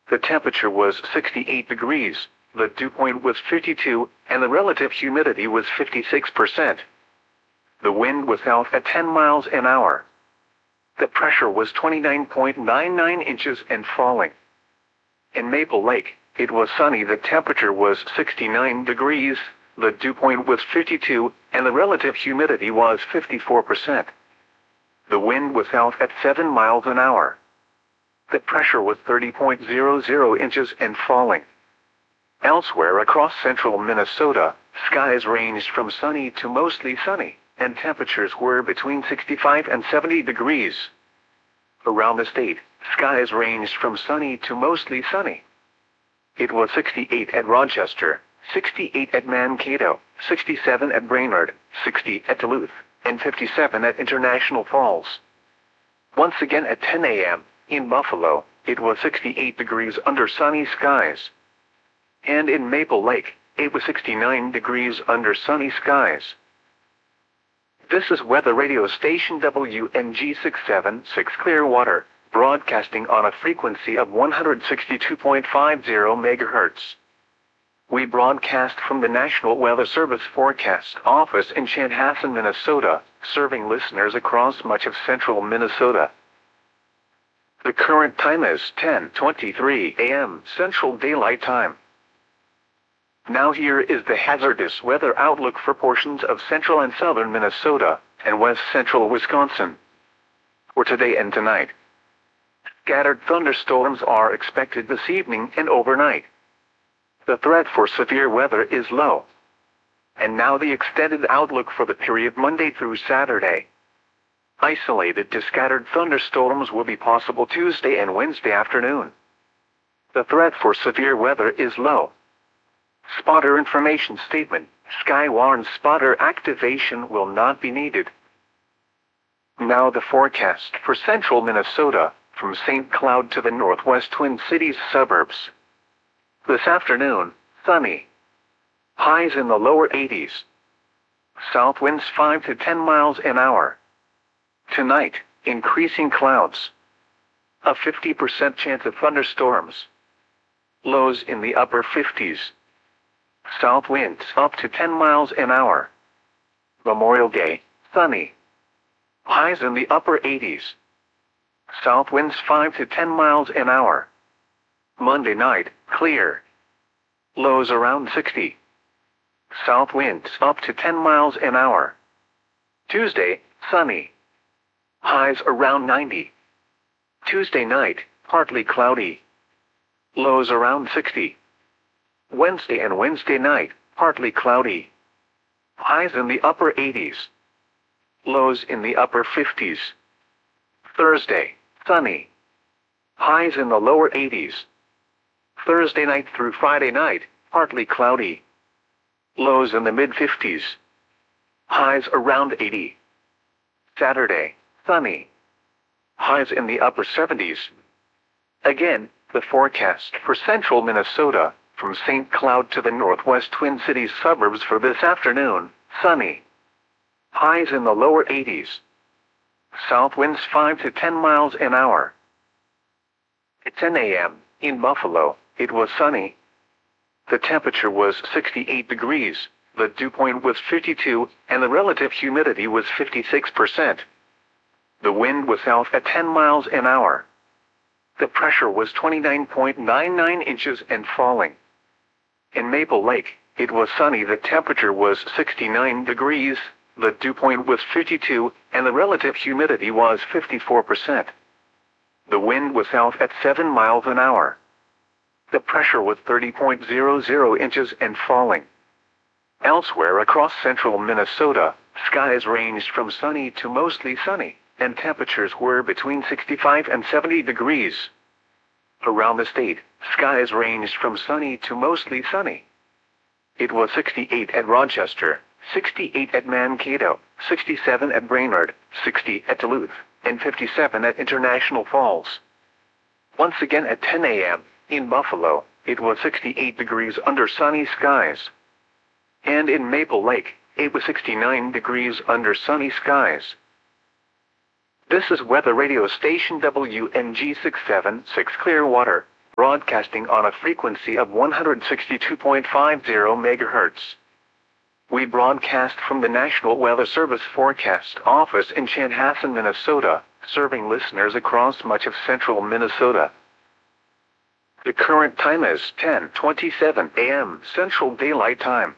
The temperature was 68 degrees, the dew point was 52, and the relative humidity was 56%. The wind was south at 10 miles an hour. The pressure was 29.99 inches and falling. In Maple Lake, it was sunny. The temperature was 69 degrees, the dew point was 52, and the relative humidity was 54%. The wind was south at 7 miles an hour. The pressure was 30.00 inches and falling. Elsewhere across central Minnesota, skies ranged from sunny to mostly sunny, and temperatures were between 65 and 70 degrees. Around the state, skies ranged from sunny to mostly sunny. It was 68 at Rochester, 68 at Mankato, 67 at Brainerd, 60 at Duluth, and 57 at International Falls. Once again at 10 a.m., in Buffalo, it was 68 degrees under sunny skies. And in Maple Lake, it was 69 degrees under sunny skies. This is weather radio station WMG 676 Clearwater, broadcasting on a frequency of 162.50 MHz. We broadcast from the National Weather Service Forecast Office in Chanhassen, Minnesota, serving listeners across much of central Minnesota. The current time is 10:23 a.m. Central Daylight Time. Now here is the hazardous weather outlook for portions of central and southern Minnesota and west central Wisconsin. For today and tonight, scattered thunderstorms are expected this evening and overnight. The threat for severe weather is low. And now the extended outlook for the period Monday through Saturday. Isolated to scattered thunderstorms will be possible Tuesday and Wednesday afternoon. The threat for severe weather is low. Spotter information statement: Skywarn spotter activation will not be needed. Now the forecast for central Minnesota, from St. Cloud to the northwest Twin Cities suburbs. This afternoon, sunny. Highs in the lower 80s. South winds 5 to 10 miles an hour. Tonight, increasing clouds. A 50% chance of thunderstorms. Lows in the upper 50s. South winds up to 10 miles an hour. Memorial Day, sunny. Highs in the upper 80s. South winds 5 to 10 miles an hour. Monday night, clear. Lows around 60. South winds up to 10 miles an hour. Tuesday, sunny. Highs around 90. Tuesday night, partly cloudy. Lows around 60. Wednesday and Wednesday night, partly cloudy. Highs in the upper 80s. Lows in the upper 50s. Thursday, sunny. Highs in the lower 80s. Thursday night through Friday night, partly cloudy. Lows in the mid-50s. Highs around 80. Saturday, sunny. Highs in the upper 70s. Again, the forecast for central Minnesota, from St. Cloud to the northwest Twin Cities suburbs for this afternoon, sunny. Highs in the lower 80s. South winds 5 to 10 miles an hour. At 10 a.m., in Buffalo, it was sunny. The temperature was 68 degrees, the dew point was 52, and the relative humidity was 56%. The wind was south at 10 miles an hour. The pressure was 29.99 inches and falling. In Maple Lake, it was sunny. The temperature was 69 degrees, the dew point was 52, and the relative humidity was 54%. The wind was south at 7 miles an hour. The pressure was 30.00 inches and falling. Elsewhere across central Minnesota, skies ranged from sunny to mostly sunny, and temperatures were between 65 and 70 degrees. Around the state, skies ranged from sunny to mostly sunny. It was 68 at Rochester, 68 at Mankato, 67 at Brainerd, 60 at Duluth, and 57 at International Falls. Once again at 10 a.m., in Buffalo, it was 68 degrees under sunny skies. And in Maple Lake, it was 69 degrees under sunny skies. This is weather radio station WMG 676 Clearwater, broadcasting on a frequency of 162.50 MHz. We broadcast from the National Weather Service Forecast Office in Chanhassen, Minnesota, serving listeners across much of central Minnesota. The current time is 10:27 a.m. Central Daylight Time.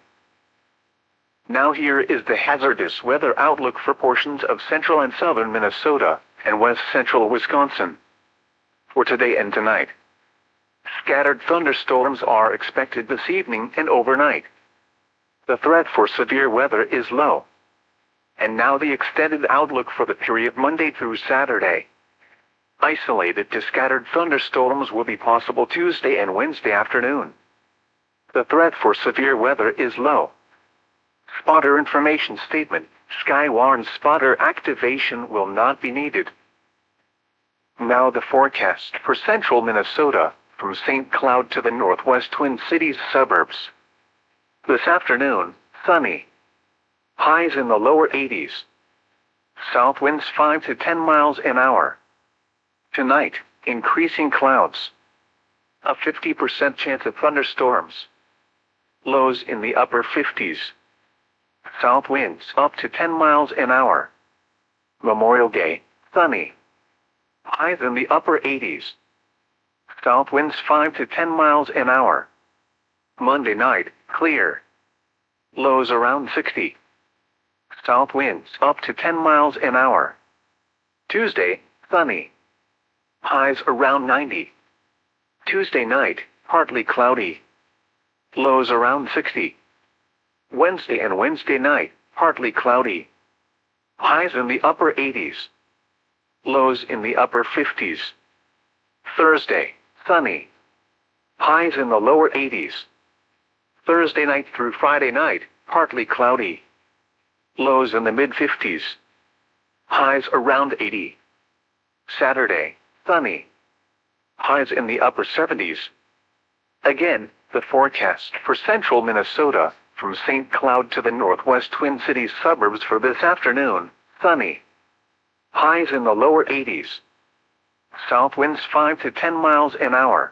Now here is the hazardous weather outlook for portions of central and southern Minnesota and west central Wisconsin. For today and tonight, scattered thunderstorms are expected this evening and overnight. The threat for severe weather is low. And now the extended outlook for the period Monday through Saturday. Isolated to scattered thunderstorms will be possible Tuesday and Wednesday afternoon. The threat for severe weather is low. Spotter information statement: Sky warns spotter activation will not be needed. Now the forecast for central Minnesota, from St. Cloud to the northwest Twin Cities suburbs. This afternoon, sunny. Highs in the lower 80s. South winds 5 to 10 miles an hour. Tonight, increasing clouds. A 50% chance of thunderstorms. Lows in the upper 50s. South winds up to 10 miles an hour. Memorial Day, sunny. Highs in the upper 80s. South winds 5 to 10 miles an hour. Monday night, clear. Lows around 60. South winds up to 10 miles an hour. Tuesday, sunny. Highs around 90. Tuesday night, partly cloudy. Lows around 60. Wednesday and Wednesday night, partly cloudy. Highs in the upper 80s. Lows in the upper 50s. Thursday, sunny. Highs in the lower 80s. Thursday night through Friday night, partly cloudy. Lows in the mid-50s. Highs around 80. Saturday, sunny. Highs in the upper 70s. Again, the forecast for central Minnesota, from St. Cloud to the northwest Twin Cities suburbs for this afternoon, sunny. Highs in the lower 80s. South winds 5 to 10 miles an hour.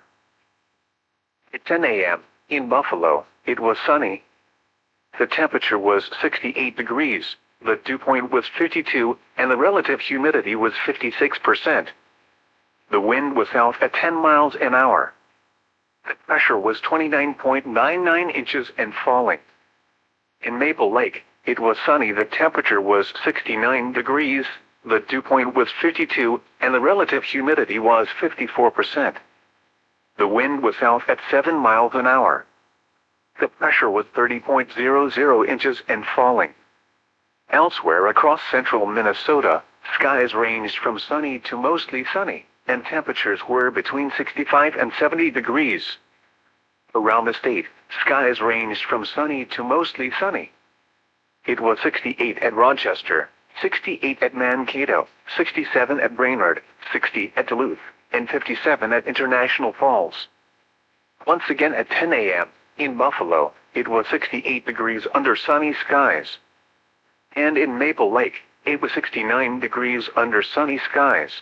At 10 a.m., in Buffalo, it was sunny. The temperature was 68 degrees, the dew point was 52, and the relative humidity was 56%. The wind was south at 10 miles an hour. The pressure was 29.99 inches and falling. In Maple Lake, it was sunny. The temperature was 69 degrees, the dew point was 52, and the relative humidity was 54%. The wind was south at 7 miles an hour. The pressure was 30.00 inches and falling. Elsewhere across central Minnesota, skies ranged from sunny to mostly sunny, and temperatures were between 65 and 70 degrees. Around the state, skies ranged from sunny to mostly sunny. It was 68 at Rochester, 68 at Mankato, 67 at Brainerd, 60 at Duluth, and 57 at International Falls. Once again at 10 a.m., in Buffalo, it was 68 degrees under sunny skies. And in Maple Lake, it was 69 degrees under sunny skies.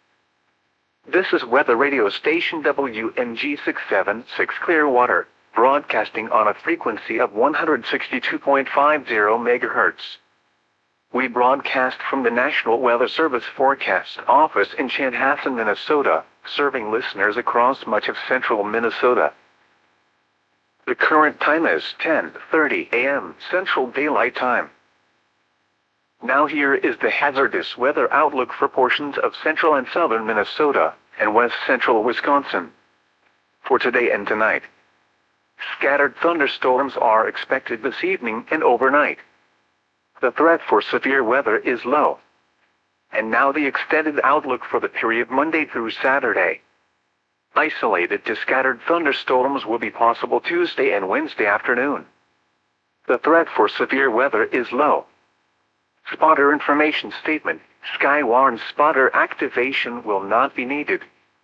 This is weather radio station WMG 676 Clearwater, broadcasting on a frequency of 162.50 MHz. We broadcast from the National Weather Service Forecast Office in Chanhassen, Minnesota, serving listeners across much of central Minnesota. The current time is 10:30 a.m. Central Daylight Time. Now here is the hazardous weather outlook for portions of central and southern Minnesota and west central Wisconsin. For today and tonight, scattered thunderstorms are expected this evening and overnight. The threat for severe weather is low. And now the extended outlook for the period Monday through Saturday. Isolated to scattered thunderstorms will be possible Tuesday and Wednesday afternoon. The threat for severe weather is low. Spotter information statement: Sky warns spotter activation will not be needed.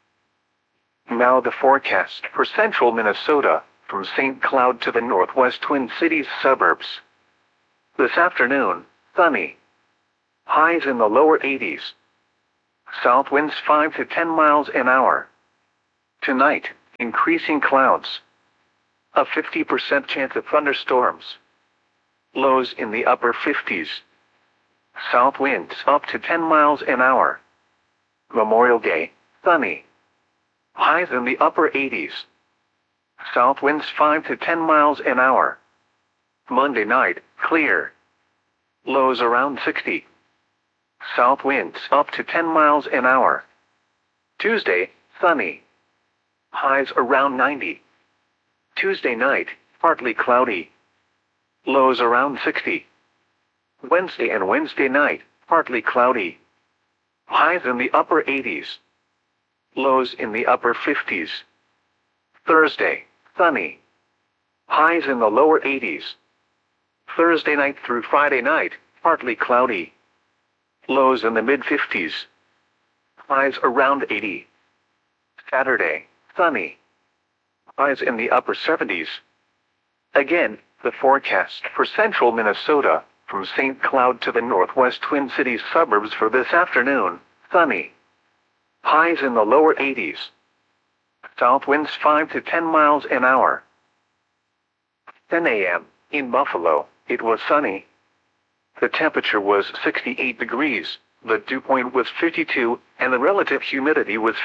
Now the forecast for central Minnesota, from St. Cloud to the northwest Twin Cities suburbs. This afternoon, sunny. Highs in the lower 80s. South winds 5 to 10 miles an hour. Tonight, Increasing clouds. A 50% chance of thunderstorms. Lows in the upper 50s. South winds up to 10 miles an hour. Memorial Day, sunny. Highs in the upper 80s. South winds 5 to 10 miles an hour. Monday night, clear. Lows around 60. South winds up to 10 miles an hour. Tuesday, sunny. Highs around 90. Tuesday night, partly cloudy. Lows around 60. Wednesday and Wednesday night, partly cloudy. Highs in the upper 80s. Lows in the upper 50s. Thursday, sunny. Highs in the lower 80s. Thursday night through Friday night, partly cloudy. Lows in the mid-50s. Highs around 80. Saturday, sunny. Highs in the upper 70s. Again, the forecast for central Minnesota, from St. Cloud to the northwest Twin Cities suburbs for this afternoon, sunny. Highs in the lower 80s. South winds 5 to 10 miles an hour. 10 a.m. in Buffalo, it was sunny. The temperature was 68 degrees, the dew point was 52, and the relative humidity was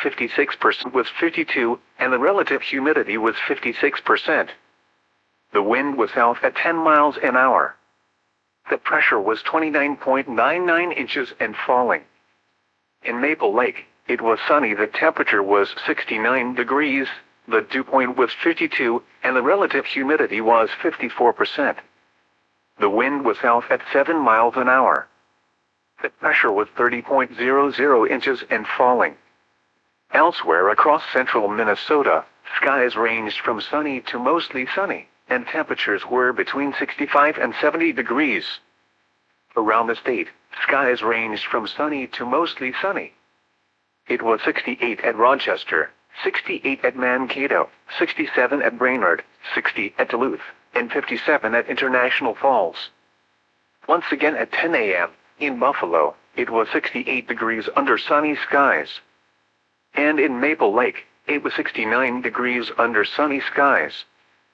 56%. The wind was south at 10 miles an hour. The pressure was 29.99 inches and falling. In Maple Lake, it was sunny. The temperature was 69 degrees, the dew point was 52, and the relative humidity was 54%. The wind was south at 7 miles an hour. The pressure was 30.00 inches and falling. Elsewhere across central Minnesota, skies ranged from sunny to mostly sunny, and temperatures were between 65 and 70 degrees. Around the state, skies ranged from sunny to mostly sunny. It was 68 at Rochester, 68 at Mankato, 67 at Brainerd, 60 at Duluth, and 57 at International Falls. Once again at 10 a.m. in Buffalo, it was 68 degrees under sunny skies. And in Maple Lake, it was 69 degrees under sunny skies.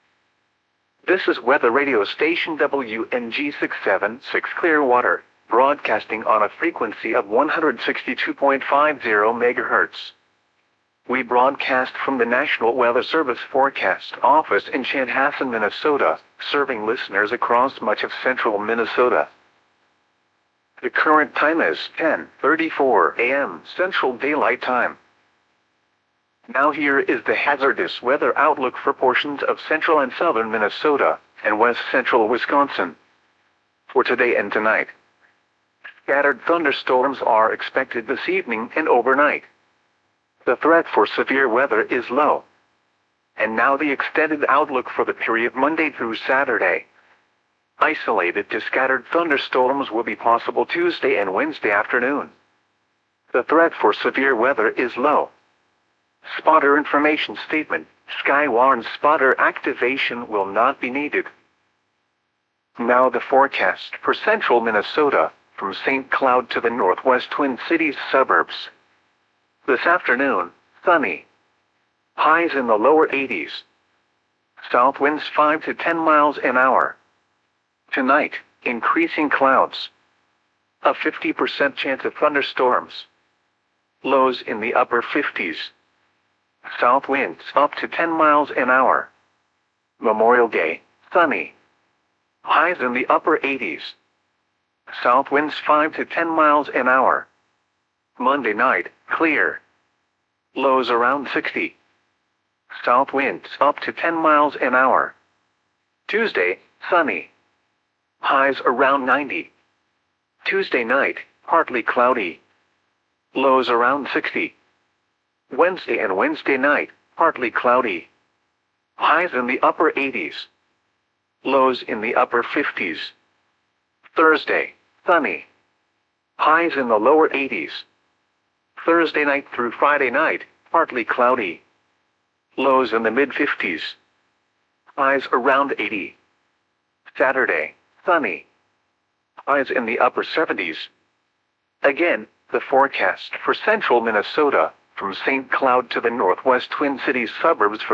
This is weather radio station WNG 676 Clearwater, broadcasting on a frequency of 162.50 MHz. We broadcast from the National Weather Service Forecast Office in Chanhassen, Minnesota, serving listeners across much of central Minnesota. The current time is 10:34 a.m. Central Daylight Time. Now here is the hazardous weather outlook for portions of central and southern Minnesota and west central Wisconsin. For today and tonight, scattered thunderstorms are expected this evening and overnight. The threat for severe weather is low. And now the extended outlook for the period Monday through Saturday. Isolated to scattered thunderstorms will be possible Tuesday and Wednesday afternoon. The threat for severe weather is low. Spotter information statement: Skywarn spotter activation will not be needed. Now the forecast for central Minnesota, from St. Cloud to the northwest Twin Cities suburbs. This afternoon, sunny. Highs in the lower 80s. South winds 5 to 10 miles an hour. Tonight, increasing clouds. A 50% chance of thunderstorms. Lows in the upper 50s. South winds up to 10 miles an hour. Memorial Day, sunny. Highs in the upper 80s. South winds 5 to 10 miles an hour. Monday night, clear. Lows around 60. South winds up to 10 miles an hour. Tuesday, sunny. Highs around 90. Tuesday night, partly cloudy. Lows around 60. Wednesday and Wednesday night, partly cloudy. Highs in the upper 80s. Lows in the upper 50s. Thursday, sunny. Highs in the lower 80s. Thursday night through Friday night, partly cloudy. Lows in the mid-50s. Highs around 80. Saturday, sunny. Highs in the upper 70s. Again, the forecast for central Minnesota, from St. Cloud to the northwest Twin Cities suburbs for